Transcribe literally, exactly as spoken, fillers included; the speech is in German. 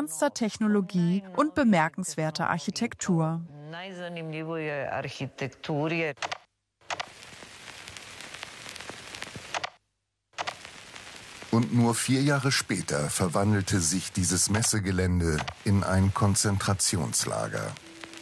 modernster Technologie und bemerkenswerter Architektur. Und nur vier Jahre später verwandelte sich dieses Messegelände in ein Konzentrationslager.